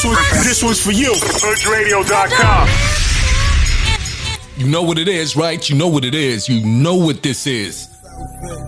one's for you. HoodRadio.com. You know what it is, right? You know what it is. You know what this is.